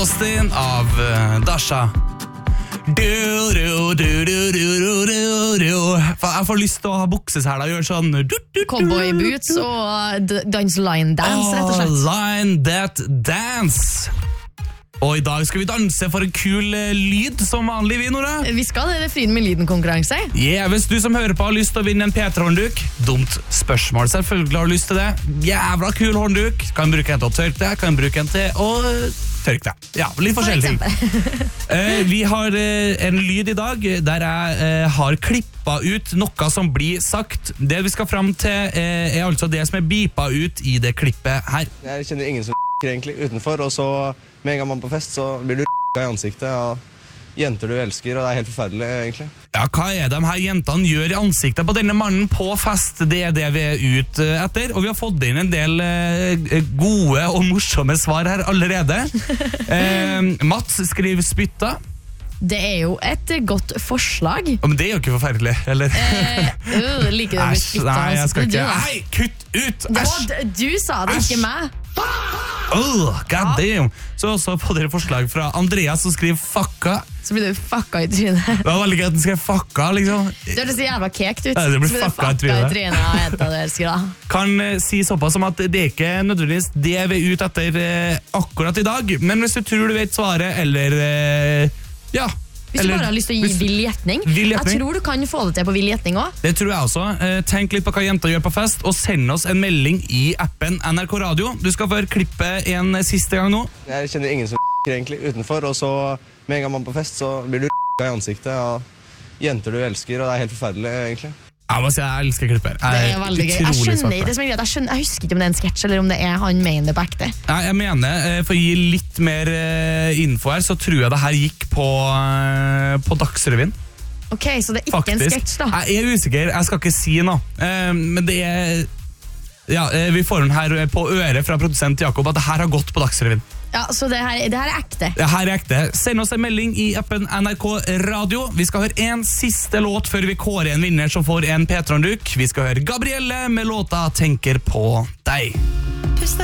Austin av Dasha. Jeg får lyst til å ha buksesæler og gjøre sånn Cowboy boots og dans line dance, rett og slett. Line that dance. Og i dag skal vi danse for en kul lyd som vanlig, vi, Nora. Vi skal det Friden med lyden-konkurranse. Hvis du som hører på har lyst til å vinne en P3-håndduk, dumt spørsmål, selvfølgelig har du lyst til det. Jævla kul håndduk. Kan bruke en til å tørke det, kan bruke en til å tørke det. Ja, litt forskjellige ting. Vi har en lyd i dag der jeg har klippet ut noe som blir sagt. Det vi skal frem til er altså det som er bipet ut i det klippet her. Jeg kjenner ingen som egentlig utenfor, og så med en gang man er på fest, så blir du i ansiktet av jenter du elsker, og det er helt forferdelig, egentlig. Ja, hva er de her jentene gjør i ansiktet på denne mannen på fest? Det er det vi er ute etter, og vi har fått inn en del gode og morsomme svar her allerede. Mats skriver spytta. Det er jo et godt forslag. Men det er jo ikke forferdelig, eller? Liker du å bli spyttet? Nei, jeg skal ikke. Du, Nei, kutt ut! Du sa det, ikke meg. God damn. Så også på dere forslag fra Andreas som skriver fucka. Så blir du fucka i trynet. Det var veldig gøy at den skrev fucka, liksom. Det høres så jævla kekt ut. Ja, det blir fucka i trynet. Kan si såpass som at det er ikke nødvendigvis det vi er ute etter akkurat i dag, men hvis du tror du vet svaret, eller ja. Hvis du bare har lyst til å gi vill gjetning. Jeg tror du kan få det til på vill gjetning også. Det tror jeg også. Tenk litt på hva jenter gjør på fest, og send oss en melding i appen NRK Radio. Du skal få høre klippet en siste gang nå. Jeg kjenner ingen som egentlig utenfor, og så med en gang man er på fest, så blir du i ansiktet av jenter du elsker, og det er helt forferdelig, egentlig. Jeg må si jeg elsker klippet. Det er veldig gøy. Jeg husker ikke om det er en sketsj, eller om det er han mener det på ekte. Nei, jeg mener, for å gi litt mer info her, så tror jeg det her gikk på Dagsrevyen. Ok, så det er ikke en sketsj da? Jeg er usikker, jeg skal ikke si noe. Men det er... Ja, vi får den her på øret fra produsent Jakob at det her har gått på Dagsrevyen. Ja, så det her er ekte. Det her er ekte. Send oss en melding i appen NRK Radio. Vi skal høre en siste låt før vi kårer en vinner som får en P3-håndduk. Vi skal høre Gabrielle med låta «Tenker på deg».